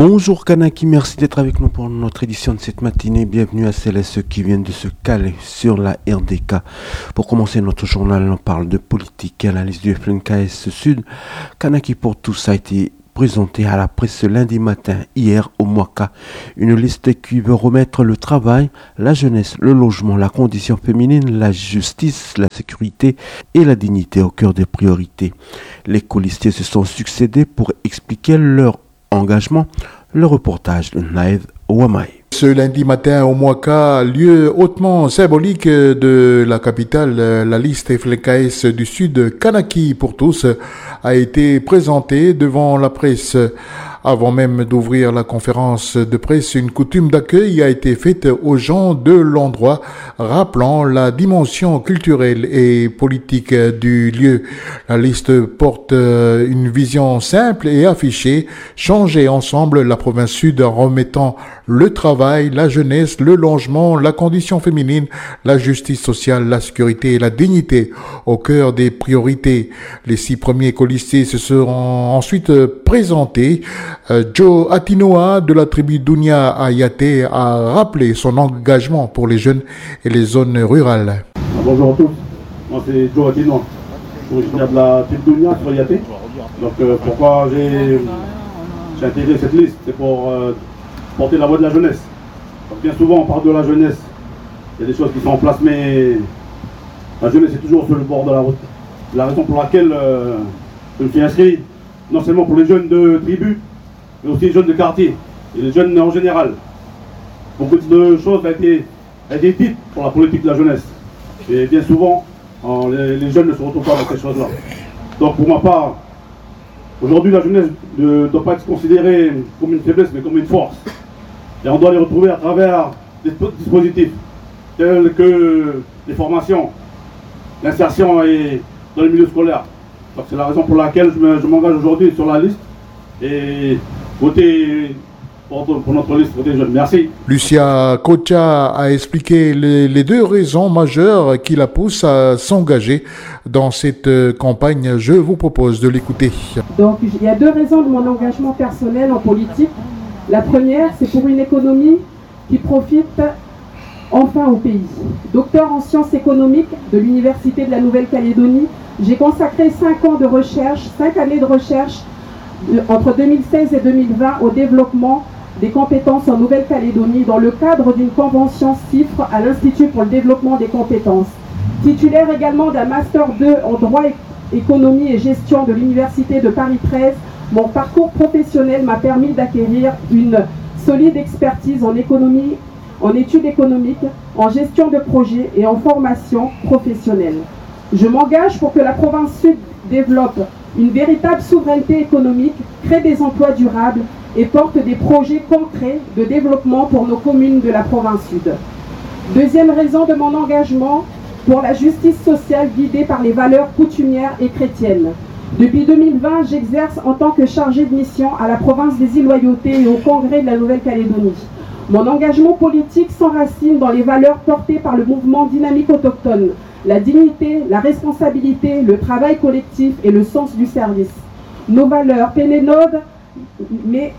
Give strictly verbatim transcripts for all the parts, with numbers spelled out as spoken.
Bonjour Kanaki, merci d'être avec nous pour notre édition de cette matinée. Bienvenue à celles et ceux qui viennent de se caler sur la R D K. Pour commencer notre journal, on parle de politique et analyse du F L N K S Sud. Kanaki pour tous a été présenté à la presse ce lundi matin, hier au Mwaka. Une liste qui veut remettre le travail, la jeunesse, le logement, la condition féminine, la justice, la sécurité et la dignité au cœur des priorités. Les colistiers se sont succédés pour expliquer leur engagement. Le reportage de Naïd Ouamay. Ce lundi matin au Mwaka, lieu hautement symbolique de la capitale, la liste F L N K S du Sud, Kanaki pour tous, a été présentée devant la presse. Avant même d'ouvrir la conférence de presse, une coutume d'accueil a été faite aux gens de l'endroit, rappelant la dimension culturelle et politique du lieu. La liste porte une vision simple et affichée, changer ensemble la province sud en remettant le travail, la jeunesse, le logement, la condition féminine, la justice sociale, la sécurité et la dignité au cœur des priorités. Les six premiers colistiers se seront ensuite présentés. Euh, Joe Atinoa de la tribu Dounia à Yaté a rappelé son engagement pour les jeunes et les zones rurales. Bonjour à tous, moi c'est Joe Atinoa, je suis originaire de la tribu Dounia sur Yaté. Donc euh, pourquoi j'ai, j'ai intégré cette liste, c'est pour euh, porter la voix de la jeunesse. Donc, bien souvent on parle de la jeunesse, il y a des choses qui sont en place, mais la jeunesse est toujours sur le bord de la route. C'est la raison pour laquelle euh, je me suis inscrit, non seulement pour les jeunes de tribu, mais aussi les jeunes de quartier, et les jeunes en général. Beaucoup de choses ont été, ont été dites pour la politique de la jeunesse. Et bien souvent, les, les jeunes ne se retrouvent pas dans ces choses-là. Donc pour ma part, aujourd'hui la jeunesse ne doit pas être considérée comme une faiblesse, mais comme une force. Et on doit les retrouver à travers des dispositifs, tels que les formations, l'insertion et dans le milieu scolaire. Donc c'est la raison pour laquelle je, me, je m'engage aujourd'hui sur la liste. Et voter pour, pour notre liste, voter jeune. Merci. Lucia Kocha a expliqué les, les deux raisons majeures qui la poussent à s'engager dans cette campagne. Je vous propose de l'écouter. Donc il y a deux raisons de mon engagement personnel en politique. La première, c'est pour une économie qui profite enfin au pays. Docteur en sciences économiques de l'Université de la Nouvelle-Calédonie, j'ai consacré cinq ans de recherche, cinq années de recherche entre deux mille seize et deux mille vingt au développement des compétences en Nouvelle-Calédonie dans le cadre d'une convention CIFRE à l'Institut pour le développement des compétences. Titulaire également d'un Master deux en droit, économie et gestion de l'Université de Paris treize, mon parcours professionnel m'a permis d'acquérir une solide expertise en économie, en études économiques, en gestion de projets et en formation professionnelle. Je m'engage pour que la province sud développe une véritable souveraineté économique, crée des emplois durables et porte des projets concrets de développement pour nos communes de la province sud. Deuxième raison de mon engagement, pour la justice sociale guidée par les valeurs coutumières et chrétiennes. Depuis deux mille vingt, j'exerce en tant que chargée de mission à la province des Îles-Loyauté et au Congrès de la Nouvelle-Calédonie. Mon engagement politique s'enracine dans les valeurs portées par le mouvement dynamique autochtone, la dignité, la responsabilité, le travail collectif et le sens du service. Nos valeurs, Pénénode, mais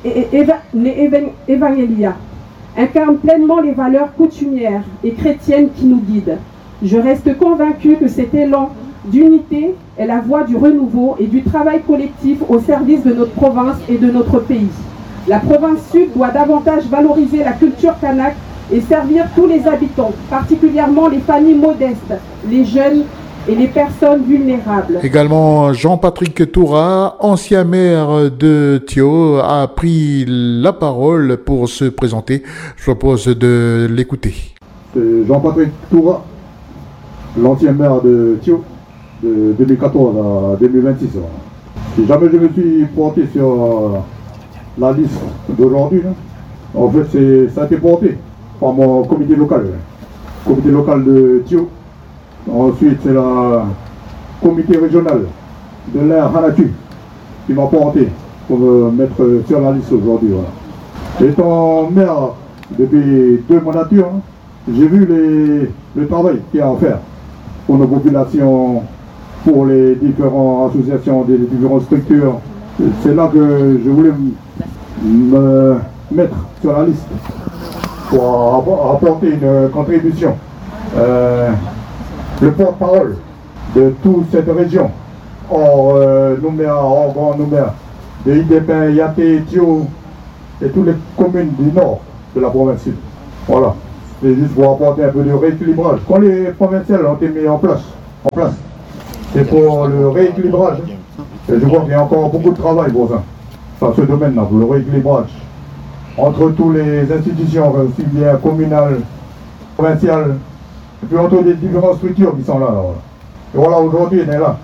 Evangelia, incarnent pleinement les valeurs coutumières et chrétiennes qui nous guident. Je reste convaincue que cet élan d'unité est la voie du renouveau et du travail collectif au service de notre province et de notre pays. La province sud doit davantage valoriser la culture kanak et servir tous les habitants, particulièrement les familles modestes, les jeunes et les personnes vulnérables. Également, Jean-Patrick Toura, ancien maire de Thio, a pris la parole pour se présenter. Je propose de l'écouter. C'est Jean-Patrick Toura, l'ancien maire de Thio, de deux mille quatorze à deux mille vingt-six. Si jamais je me suis porté sur la liste d'aujourd'hui, en fait, c'est, ça a été porté par mon comité local, comité local de Thio. Ensuite, c'est le comité régional de l'air Hanatu qui m'a porté pour me mettre sur la liste aujourd'hui. Voilà. Étant maire depuis deux mandatures, j'ai vu les, le travail qu'il y a à faire pour nos populations, pour les différentes associations, des différentes structures. C'est là que je voulais me mettre sur la liste pour apporter une contribution. Euh, le porte-parole de toute cette région, hors euh, Nouméa, hors Grand Nouméa, de Idépin, Yaté, Thio et toutes les communes du nord de la province sud. Voilà. C'est juste pour apporter un peu de rééquilibrage. Quand les provinciales ont été mis en place, en place, c'est pour le rééquilibrage. Et je crois qu'il y a encore beaucoup de travail pour ça. Dans ce domaine-là, pour le rééquilibrage. Entre toutes les institutions, aussi bien communales, provinciales, et puis entre les différentes structures qui sont là. là voilà. Et voilà, aujourd'hui, on est là,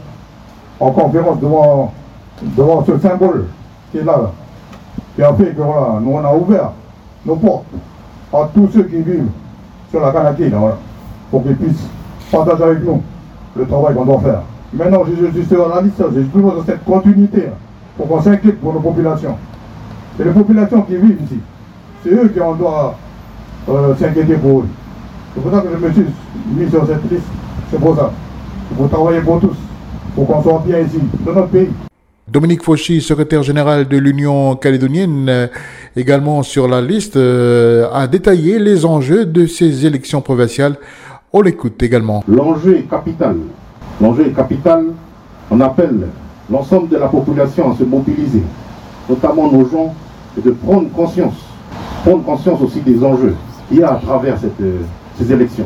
en conférence devant, devant ce symbole qui est là, là, qui a fait que voilà, nous on a ouvert nos portes à tous ceux qui vivent sur la Kanaki, là, voilà, pour qu'ils puissent partager avec nous le travail qu'on doit faire. Maintenant, je, je suis sur la liste, j'ai toujours dans cette continuité, là, pour qu'on s'inquiète pour nos populations. C'est les populations qui vivent ici. C'est eux qui on doit euh, s'inquiéter pour eux. C'est pour ça que je me suis mis sur cette liste. C'est pour ça. Il faut travailler pour tous, pour qu'on soit bien ici, dans notre pays. Dominique Fauchy, secrétaire général de l'Union calédonienne, euh, également sur la liste, euh, a détaillé les enjeux de ces élections provinciales. On l'écoute également. L'enjeu est capital. L'enjeu est capital. On appelle l'ensemble de la population à se mobiliser, notamment nos gens, et de prendre conscience, prendre conscience aussi des enjeux qu'il y a à travers cette, euh, ces élections.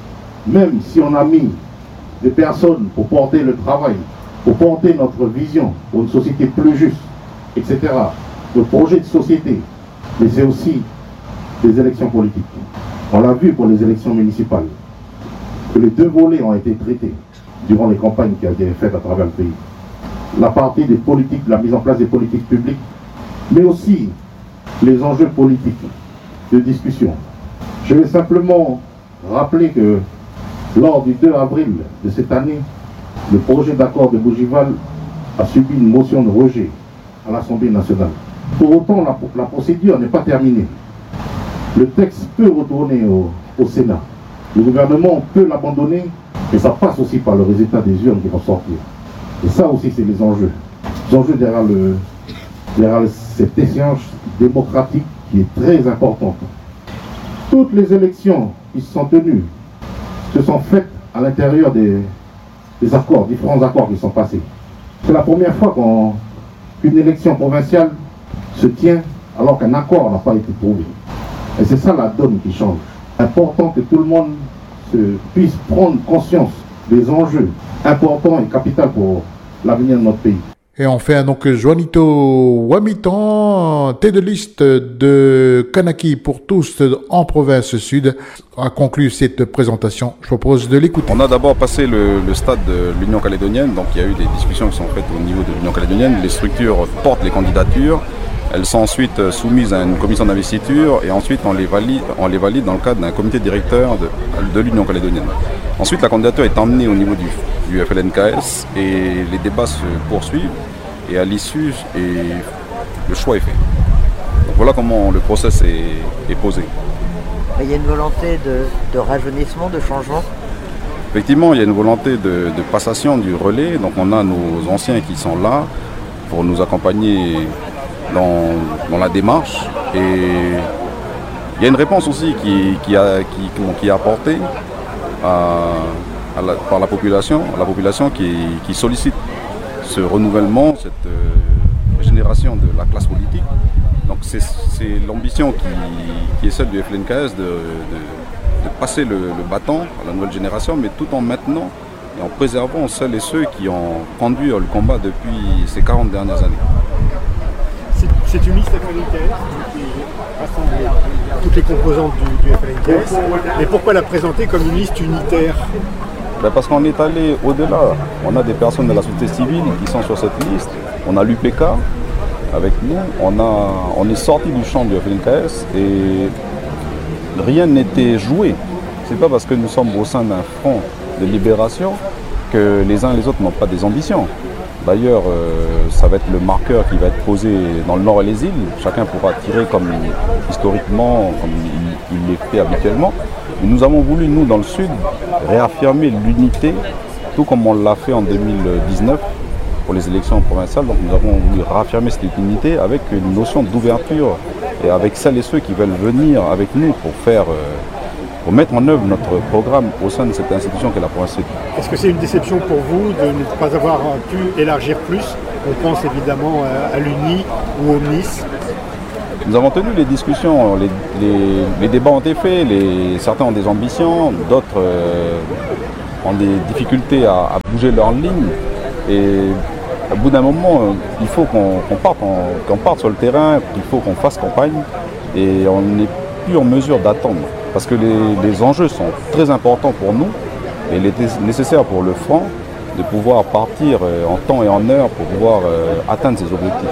Même si on a mis des personnes pour porter le travail, pour porter notre vision pour une société plus juste, et cetera, le projet de société, mais c'est aussi des élections politiques. On l'a vu pour les élections municipales, que les deux volets ont été traités durant les campagnes qui ont été faites à travers le pays. La partie des politiques, la mise en place des politiques publiques, mais aussi les enjeux politiques de discussion. Je vais simplement rappeler que lors du deux avril de cette année, le projet d'accord de Bougival a subi une motion de rejet à l'Assemblée nationale. Pour autant, la, la procédure n'est pas terminée. Le texte peut retourner au, au Sénat. Le gouvernement peut l'abandonner, mais ça passe aussi par le résultat des urnes qui vont sortir. Et ça aussi, c'est les enjeux. Les enjeux derrière, le, derrière cette échéance démocratique qui est très importante. Toutes les élections qui se sont tenues se sont faites à l'intérieur des, des accords, différents accords qui sont passés. C'est la première fois qu'une élection provinciale se tient alors qu'un accord n'a pas été trouvé. Et c'est ça la donne qui change. Important que tout le monde se, puisse prendre conscience des enjeux importants et capitaux pour l'avenir de notre pays. Et enfin, donc, Juanito Wamitan, tête de liste de Kanaki pour tous en province sud, a conclu cette présentation. Je propose de l'écouter. On a d'abord passé le, le stade de l'Union calédonienne, donc il y a eu des discussions qui sont faites au niveau de l'Union calédonienne. Les structures portent les candidatures. Elles sont ensuite soumises à une commission d'investiture et ensuite on les valide, on les valide dans le cadre d'un comité directeur de, de l'Union calédonienne. Ensuite, la candidature est emmenée au niveau du, du F L N K S et les débats se poursuivent et à l'issue, le choix est fait. Donc voilà comment le process est, est posé. Il y a une volonté de, de rajeunissement, de changement ? Effectivement, il y a une volonté de, de passation du relais. Donc on a nos anciens qui sont là pour nous accompagner dans, dans la démarche. Et il y a une réponse aussi qui, qui, a, qui, qui est apportée à, à la, par la population, la population qui, qui sollicite ce renouvellement, cette euh, génération de la classe politique. Donc c'est l'ambition qui, qui est celle du F L N K S de, de, de passer le, le bâton à la nouvelle génération, mais tout en maintenant et en préservant celles et ceux qui ont conduit le combat depuis ces quarante dernières années. C'est une liste F L N K S qui rassemble toutes les composantes du, du F L N K S. Mais pourquoi la présenter comme une liste unitaire ? Ben parce qu'on est allé au-delà. On a des personnes de la société civile qui sont sur cette liste. On a l'U P K avec nous. On, a, on est sorti du champ du F L N K S et rien n'était joué. C'est pas parce que nous sommes au sein d'un front de libération que les uns et les autres n'ont pas des ambitions. D'ailleurs, euh, ça va être le marqueur qui va être posé dans le nord et les îles. Chacun pourra tirer comme historiquement, comme il, il est fait habituellement. Mais nous avons voulu, nous, dans le sud, réaffirmer l'unité, tout comme on l'a fait en deux mille dix-neuf, pour les élections provinciales. Donc nous avons voulu réaffirmer cette unité avec une notion d'ouverture et avec celles et ceux qui veulent venir avec nous pour faire, euh, pour mettre en œuvre notre programme au sein de cette institution qu'est la province sud. Est-ce que c'est une déception pour vous de ne pas avoir pu élargir plus? On pense évidemment à l'U N I ou au M N I S. Nous avons tenu les discussions, les, les, les débats ont été faits, les, certains ont des ambitions, d'autres euh, ont des difficultés à, à bouger leur ligne. Et au bout d'un moment, il faut qu'on qu'on parte, on, qu'on parte sur le terrain, il faut qu'on fasse campagne et on n'est plus en mesure d'attendre. Parce que les, les enjeux sont très importants pour nous et il est nécessaire pour le Front de pouvoir partir en temps et en heure pour pouvoir euh, atteindre ses objectifs.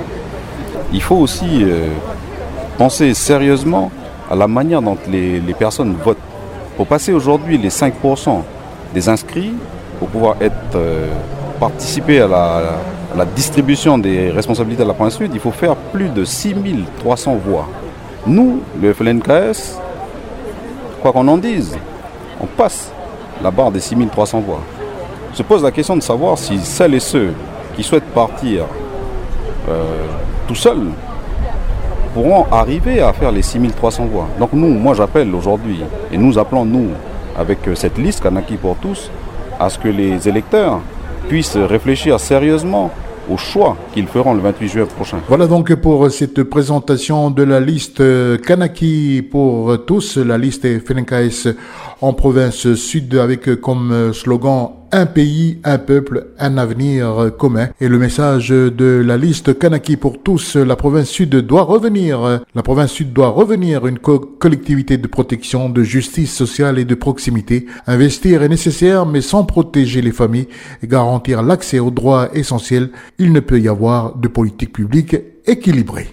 Il faut aussi euh, penser sérieusement à la manière dont les, les personnes votent. Pour passer aujourd'hui les cinq pour cent des inscrits, pour pouvoir être, euh, participer à la, à la distribution des responsabilités de la province sud, il faut faire plus de six mille trois cents voix. Nous, le F L N K S, quoi qu'on en dise, on passe la barre des six mille trois cents voix. Se pose la question de savoir si celles et ceux qui souhaitent partir euh, tout seuls pourront arriver à faire les six mille trois cents voix. Donc nous, moi j'appelle aujourd'hui, et nous appelons nous, avec cette liste Kanaki pour tous, à ce que les électeurs puissent réfléchir sérieusement au choix qu'ils feront le vingt-huit juin prochain. Voilà donc pour cette présentation de la liste Kanaki pour tous, la liste F L N K S en province sud avec comme slogan un pays, un peuple, un avenir commun. Et le message de la liste Kanaki pour tous, la province sud doit revenir. La province sud doit revenir une co- collectivité de protection, de justice sociale et de proximité. Investir est nécessaire, mais sans protéger les familles et garantir l'accès aux droits essentiels, il ne peut y avoir de politique publique équilibrée.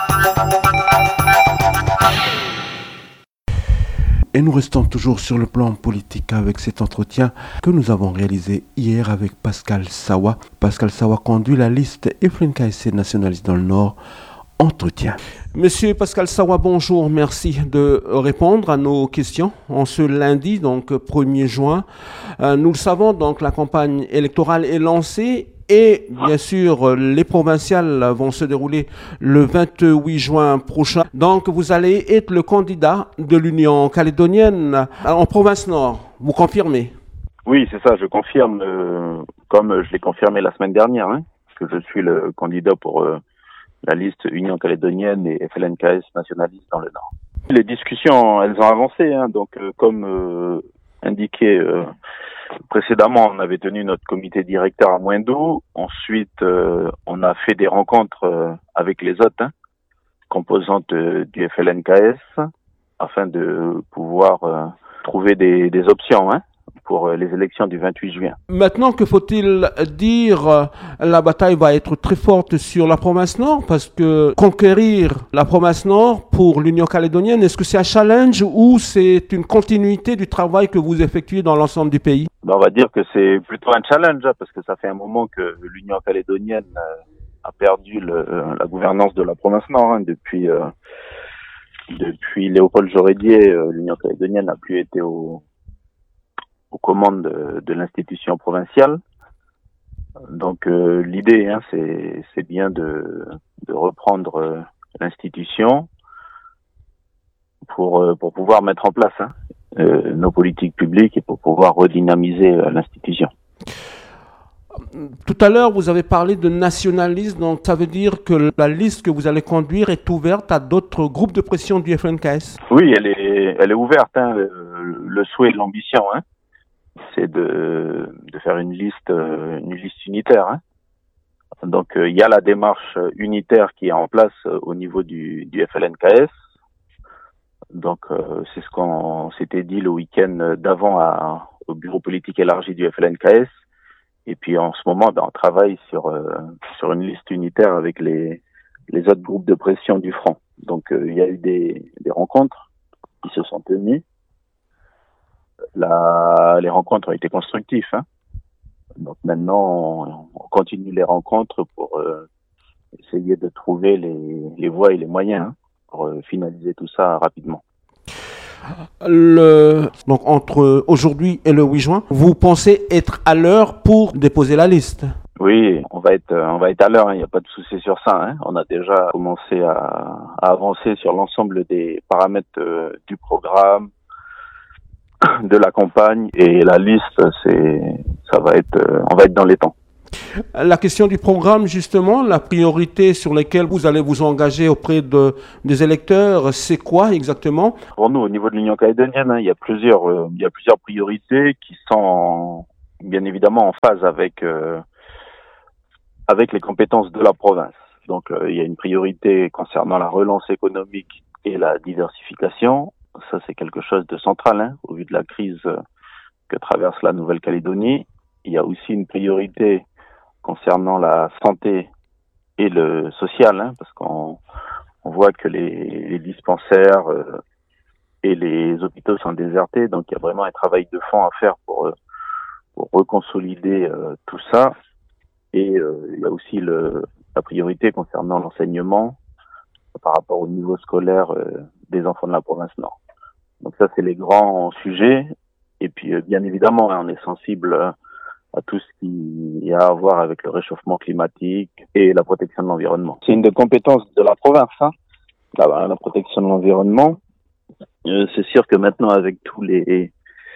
Et nous restons toujours sur le plan politique avec cet entretien que nous avons réalisé hier avec Pascal Sawa. Pascal Sawa conduit la liste F L N K S nationaliste dans le Nord. Entretien. Monsieur Pascal Sawa, bonjour. Merci de répondre à nos questions en ce lundi, donc premier juin. Euh, nous le savons, donc la campagne électorale est lancée. Et bien sûr, les provinciales vont se dérouler le vingt-huit juin prochain. Donc, vous allez être le candidat de l'Union calédonienne en province Nord. Vous confirmez? Oui, c'est ça, je confirme, euh, comme je l'ai confirmé la semaine dernière, hein, que je suis le candidat pour euh, la liste Union calédonienne et F L N K S nationaliste dans le Nord. Les discussions, elles ont avancé, hein, donc euh, comme euh, indiqué... Euh, Précédemment, on avait tenu notre comité directeur à Moindou. Ensuite, euh, on a fait des rencontres euh, avec les autres hein, composantes euh, du F L N K S afin de pouvoir euh, trouver des, des options hein, pour euh, les élections du vingt-huit juin. Maintenant, que faut-il dire? La bataille va être très forte sur la province Nord parce que conquérir la province Nord pour l'Union calédonienne, est-ce que c'est un challenge ou c'est une continuité du travail que vous effectuez dans l'ensemble du pays? Ben, on va dire que c'est plutôt un challenge hein, parce que ça fait un moment que l'Union calédonienne euh, a perdu le, la gouvernance de la province Nord hein, depuis euh, depuis Léopold Jorédier. Euh, l'Union calédonienne n'a plus été au aux commandes de, de l'institution provinciale. Donc euh, l'idée, hein, c'est, c'est bien de, de reprendre euh, l'institution pour, euh, pour pouvoir mettre en place hein, euh, nos politiques publiques et pour pouvoir redynamiser euh, l'institution. Tout à l'heure, vous avez parlé de nationalisme, donc ça veut dire que la liste que vous allez conduire est ouverte à d'autres groupes de pression du F L N K S? Oui, elle est, elle est ouverte. Hein, le, le souhait et l'ambition, hein, c'est de, de faire une liste, une liste unitaire. Hein. Donc, il euh, y a la démarche unitaire qui est en place euh, au niveau du, du F L N K S. Donc, euh, c'est ce qu'on s'était dit le week-end d'avant à, au bureau politique élargi du F L N K S. Et puis, en ce moment, ben, on travaille sur euh, sur une liste unitaire avec les les autres groupes de pression du front. Donc, il euh, y a eu des, des rencontres qui se sont tenues. La, les rencontres ont été constructives. Hein. Donc maintenant, on, on continue les rencontres pour euh, essayer de trouver les, les voies et les moyens hein, pour euh, finaliser tout ça rapidement. Le, donc entre aujourd'hui et le huit juin, vous pensez être à l'heure pour déposer la liste? Oui, on va être, on va être à l'heure, il n'y a pas de souci sur ça. Hein. On a déjà commencé à, à avancer sur l'ensemble des paramètres euh, du programme, de la campagne, et la liste, c'est, ça va être, euh, on va être dans les temps. La question du programme, justement, la priorité sur laquelle vous allez vous engager auprès de, des électeurs, c'est quoi exactement? Pour nous, au niveau de l'Union calédonienne, hein, il y a plusieurs, euh, il y a plusieurs priorités qui sont en, bien évidemment en phase avec euh, avec les compétences de la province. Donc, euh, il y a une priorité concernant la relance économique et la diversification. Ça, c'est quelque chose de central, hein, au vu de la crise que traverse la Nouvelle-Calédonie. Il y a aussi une priorité concernant la santé et le social, hein, parce qu'on on voit que les, les dispensaires euh, et les hôpitaux sont désertés. Donc, il y a vraiment un travail de fond à faire pour, euh, pour reconsolider euh, tout ça. Et euh, il y a aussi le, la priorité concernant l'enseignement par rapport au niveau scolaire euh, des enfants de la province Nord. Donc ça, c'est les grands sujets. Et puis, euh, bien évidemment, hein, on est sensible euh, à tout ce qui a à voir avec le réchauffement climatique et la protection de l'environnement. C'est une des compétences de la province, hein, la, la protection de l'environnement. Euh, c'est sûr que maintenant, avec tous les,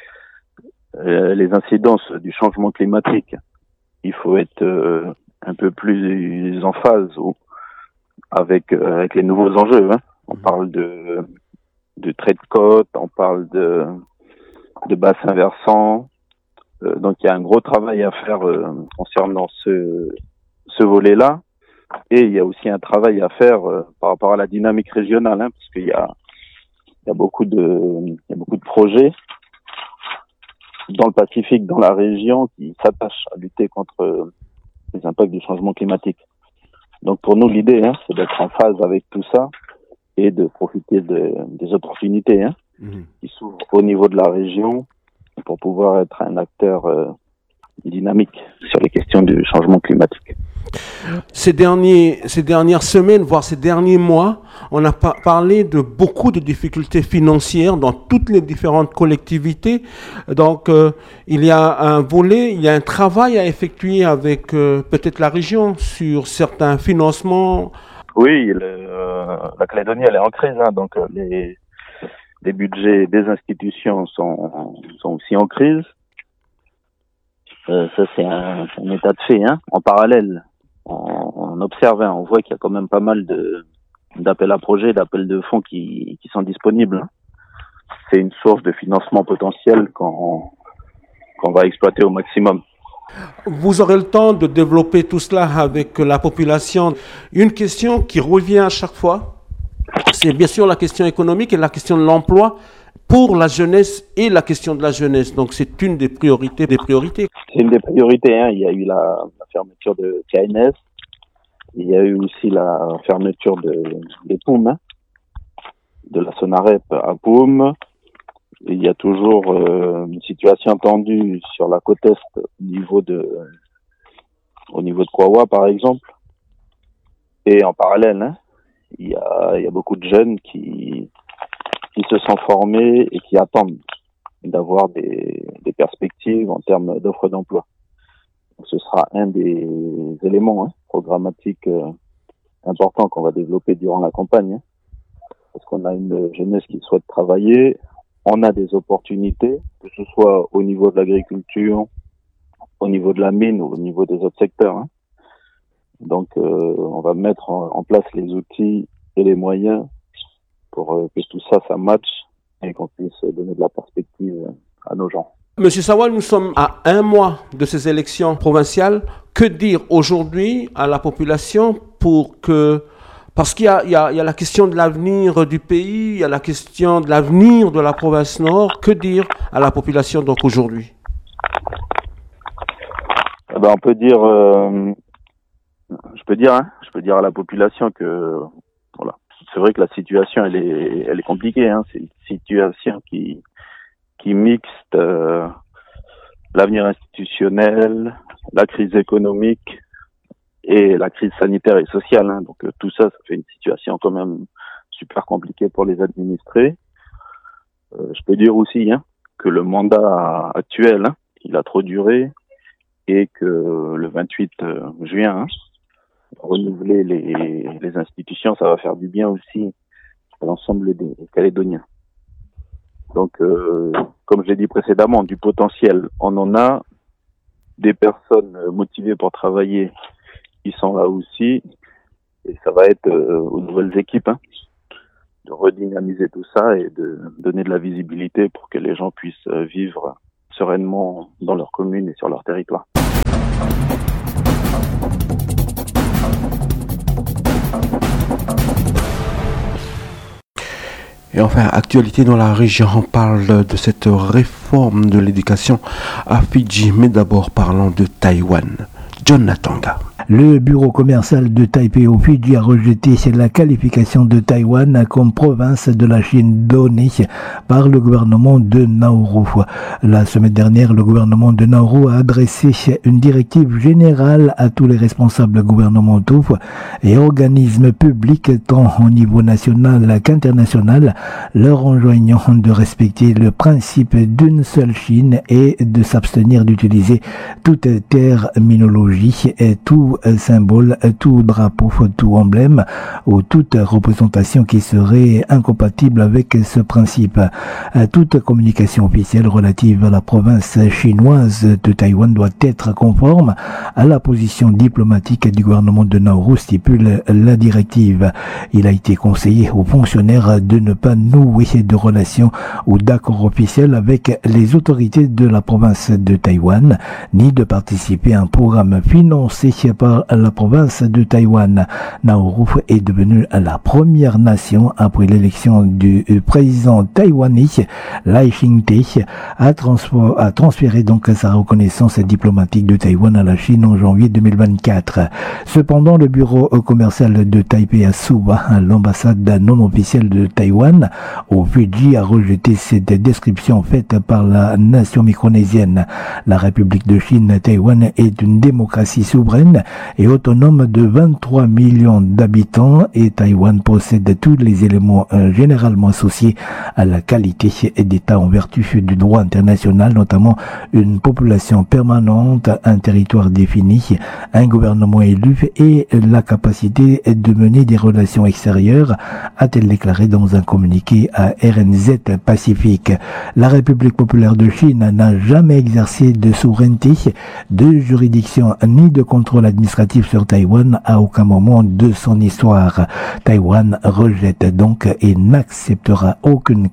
euh, les incidences du changement climatique, il faut être euh, un peu plus en phase ou, avec euh, avec les nouveaux enjeux. Hein. On parle de de trait de côte, on parle de de bassins versants. Euh, donc il y a un gros travail à faire euh, concernant ce ce volet-là. Et il y a aussi un travail à faire euh, par rapport à la dynamique régionale, hein, parce qu'il y a il y a beaucoup de il y a beaucoup de projets dans le Pacifique, dans la région, qui s'attachent à lutter contre les impacts du changement climatique. Donc pour nous, l'idée, hein, c'est d'être en phase avec tout ça et de profiter de, des opportunités hein, mmh. qui s'ouvrent au niveau de la région pour pouvoir être un acteur euh, dynamique sur les questions du changement climatique. Ces, derniers, ces dernières semaines, voire ces derniers mois, on a par- parlé de beaucoup de difficultés financières dans toutes les différentes collectivités. Donc, euh, il y a un volet, il y a un travail à effectuer avec euh, peut-être la région sur certains financements. Oui, le, euh, la Calédonie, elle est en crise, hein, donc euh, les, les budgets des institutions sont, sont aussi en crise. Euh, ça, c'est un, un état de fait. Hein. En parallèle, on, on observe, hein, on voit qu'il y a quand même pas mal de d'appels à projets, d'appels de fonds qui, qui sont disponibles. Hein. C'est une source de financement potentiel qu'on, qu'on va exploiter au maximum. Vous aurez le temps de développer tout cela avec la population. Une question qui revient à chaque fois, c'est bien sûr la question économique et la question de l'emploi pour la jeunesse et la question de la jeunesse. Donc c'est une des priorités des priorités. C'est une des priorités. Hein. Il y a eu la, la fermeture de K N S. Il y a eu aussi la fermeture de, des Poum, hein, de la Sonarep à Poum. Il y a toujours euh, une situation tendue sur la côte est au niveau de, au niveau de Kwawa, par exemple. Et en parallèle, hein, il y a, il y a beaucoup de jeunes qui, qui se sont formés et qui attendent d'avoir des, des perspectives en termes d'offres d'emploi. Ce sera un des éléments hein, programmatiques euh, importants qu'on va développer durant la campagne. Hein, parce qu'on a une jeunesse qui souhaite travailler, on a des opportunités, que ce soit au niveau de l'agriculture, au niveau de la mine ou au niveau des autres secteurs. Hein. Donc euh, on va mettre en, en place les outils et les moyens pour euh, que tout ça, ça matche et qu'on puisse donner de la perspective à nos gens. Monsieur Sawal, nous sommes à un mois de ces élections provinciales. Que dire aujourd'hui à la population pour que... Parce qu'il y a, il y a, il y a la question de l'avenir du pays, il y a la question de l'avenir de la province Nord. Que dire à la population donc aujourd'hui? Eh ben, on peut dire... Euh, je peux dire, hein, je peux dire à la population que... Voilà, c'est vrai que la situation, elle est, elle est compliquée. Hein, c'est une situation qui... qui mixte euh, l'avenir institutionnel, la crise économique et la crise sanitaire et sociale. Hein. Donc euh, tout ça, ça fait une situation quand même super compliquée pour les administrés. Euh, je peux dire aussi hein, que le mandat actuel, hein, il a trop duré et que le vingt-huit juin, hein, renouveler les, les institutions, ça va faire du bien aussi à l'ensemble des Calédoniens. Donc, euh, comme je l'ai dit précédemment, du potentiel, on en a, des personnes motivées pour travailler, qui sont là aussi, et ça va être euh, aux nouvelles équipes, hein, de redynamiser tout ça et de donner de la visibilité pour que les gens puissent vivre sereinement dans leur commune et sur leur territoire. Et enfin, actualité dans la région, on parle de cette réforme de l'éducation à Fidji, mais d'abord parlons de Taïwan. John Natanga. Le bureau commercial de Taipei au Fidji a rejeté la qualification de Taïwan comme province de la Chine donnée par le gouvernement de Nauru. La semaine dernière, le gouvernement de Nauru a adressé une directive générale à tous les responsables gouvernementaux et organismes publics tant au niveau national qu'international, leur enjoignant de respecter le principe d'une seule Chine et de s'abstenir d'utiliser toute terminologie et tout symbole, tout drapeau, tout emblème ou toute représentation qui serait incompatible avec ce principe. Toute communication officielle relative à la province chinoise de Taïwan doit être conforme à la position diplomatique du gouvernement de Nauru, stipule la directive. Il a été conseillé aux fonctionnaires de ne pas nouer de relations ou d'accords officiels avec les autorités de la province de Taïwan, ni de participer à un programme financé par la province de Taïwan. Nauru est devenue la première nation après l'élection du président taïwanais Lai Ching-te à, à transférer donc sa reconnaissance diplomatique de Taïwan à la Chine en janvier deux mille vingt-quatre. Cependant, le bureau commercial de Taipei à Suva, l'ambassade non officielle de Taïwan au Fidji, a rejeté cette description faite par la nation micronésienne. La République de Chine, Taïwan, est une démocratie souveraine et autonome de vingt-trois millions d'habitants et Taïwan possède tous les éléments euh, généralement associés à la qualité d'État en vertu du droit international, notamment une population permanente, un territoire défini, un gouvernement élu et la capacité de mener des relations extérieures, a-t-elle déclaré dans un communiqué à R N Z Pacifique. La République populaire de Chine n'a jamais exercé de souveraineté, de juridiction ni de contrôle administratif sur Taïwan à aucun moment de son histoire. Taïwan rejette donc et n'acceptera aucune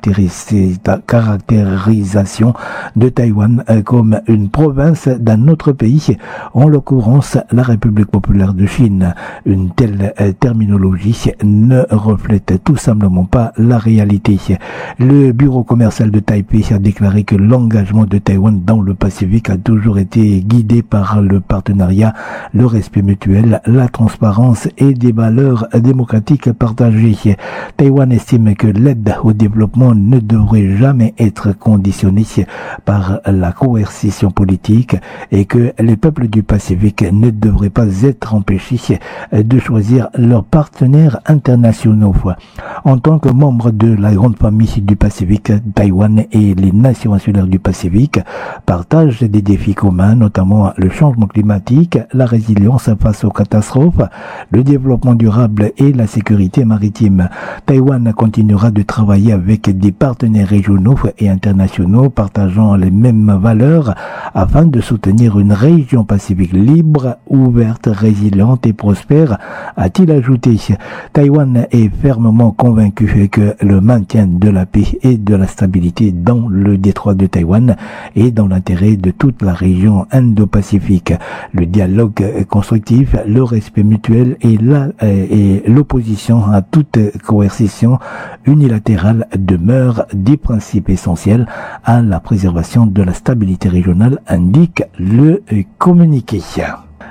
caractérisation de Taïwan comme une province d'un autre pays, en l'occurrence la République populaire de Chine. Une telle terminologie ne reflète tout simplement pas la réalité. Le bureau commercial de Taipei a déclaré que l'engagement de Taïwan dans le Pacifique a toujours été guidé par le partenariat, le respect mutuel, la transparence et des valeurs démocratiques partagées. Taïwan estime que l'aide au développement ne devrait jamais être conditionnée par la coercition politique et que les peuples du Pacifique ne devraient pas être empêchés de choisir leurs partenaires internationaux. En tant que membre de la grande famille du Pacifique, Taïwan et les nations insulaires du Pacifique partagent des défis communs, notamment le changement climatique, la résilience face aux catastrophes, le développement durable et la sécurité maritime. Taïwan continuera de travailler avec des partenaires régionaux et internationaux partageant les mêmes valeurs afin de soutenir une région pacifique libre, ouverte, résiliente et prospère, a-t-il ajouté. Taïwan est fermement convaincu que le maintien de la paix et de la stabilité dans le détroit de Taïwan est dans l'intérêt de toute la région Indo-Pacifique. Le dialogue constructif, le respect mutuel et la, et l'opposition à toute coercition unilatérale demeurent des principes essentiels à la préservation de la stabilité régionale, indique le communiqué.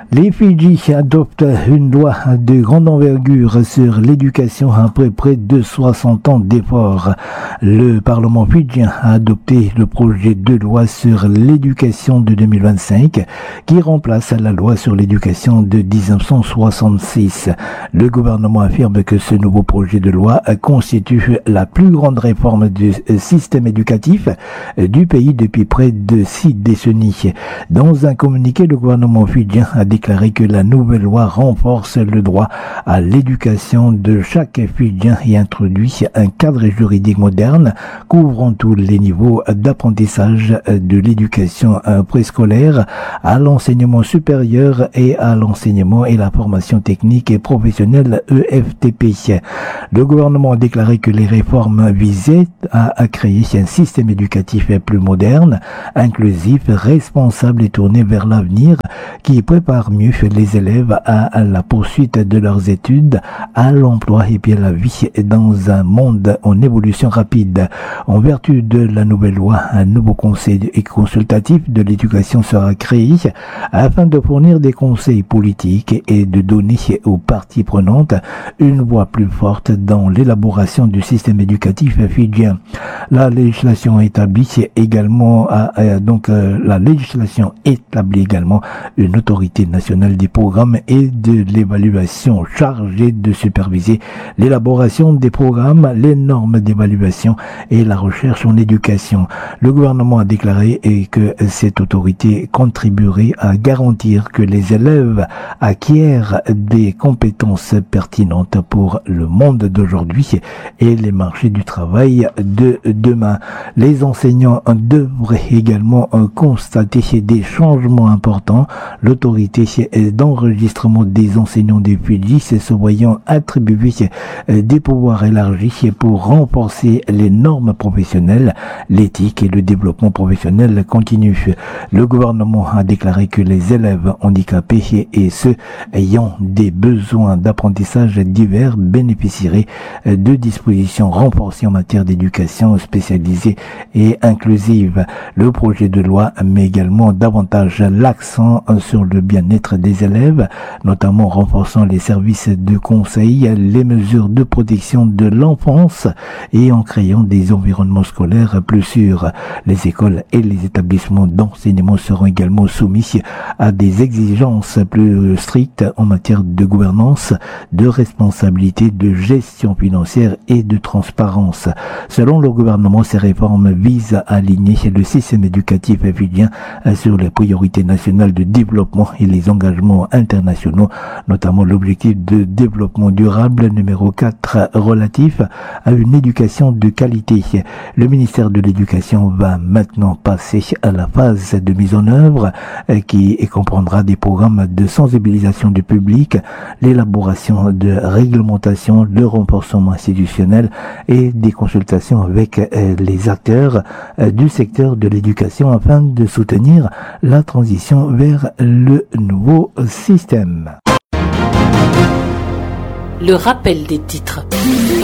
Les Fidji adoptent une loi de grande envergure sur l'éducation après près de soixante ans d'efforts. Le Parlement fidjien a adopté le projet de loi sur l'éducation de deux mille vingt-cinq qui remplace la loi sur l'éducation de dix-neuf cent soixante-six. Le gouvernement affirme que ce nouveau projet de loi constitue la plus grande réforme du système éducatif du pays depuis près de six décennies. Dans un communiqué, le gouvernement fidjien a déclaré que la nouvelle loi renforce le droit à l'éducation de chaque Fidjien et introduit un cadre juridique moderne couvrant tous les niveaux d'apprentissage de l'éducation préscolaire à l'enseignement supérieur et à l'enseignement et la formation technique et professionnelle E F T P. Le gouvernement a déclaré que les réformes visaient à, à créer un système éducatif plus moderne, inclusif, responsable et tourné vers l'avenir qui prépare mieux les élèves à la poursuite de leurs études, à l'emploi et puis à la vie dans un monde en évolution rapide. En vertu de la nouvelle loi, un nouveau conseil consultatif de l'éducation sera créé afin de fournir des conseils politiques et de donner aux parties prenantes une voix plus forte dans l'élaboration du système éducatif fidjien. La législation établit également euh, donc euh, la législation établit également une autorité nationale des programmes et de l'évaluation chargée de superviser l'élaboration des programmes, les normes d'évaluation et la recherche en éducation. Le gouvernement a déclaré que cette autorité contribuerait à garantir que les élèves acquièrent des compétences pertinentes pour le monde d'aujourd'hui et les marchés du travail de demain. Les enseignants devraient également constater des changements importants. L'autorité d'enregistrement des enseignants des Fidji se voyant attribuer des pouvoirs élargis pour renforcer les normes professionnelles, l'éthique et le développement professionnel continu. Le gouvernement a déclaré que les élèves handicapés et ceux ayant des besoins d'apprentissage divers bénéficieraient de dispositions renforcées en matière d'éducation spécialisée et inclusive. Le projet de loi met également davantage l'accent sur le bien-être des élèves, notamment en renforçant les services de conseil, les mesures de protection de l'enfance et en créant des environnements scolaires plus sûrs. Les écoles et les établissements d'enseignement seront également soumis à des exigences plus strictes en matière de gouvernance, de responsabilité, de gestion financière et de transparence. Selon le gouvernement, ces réformes visent à aligner le système éducatif fidjien sur les priorités nationales de développement et les engagements internationaux, notamment l'objectif de développement durable numéro quatre relatif à une éducation de qualité. Le ministère de l'Éducation va maintenant passer à la phase de mise en œuvre qui comprendra des programmes de sensibilisation du public, l'élaboration de réglementations, le renforcement institutionnel et des consultations avec les acteurs du secteur de l'éducation afin de soutenir la transition vers le nouveau système. Le rappel des titres.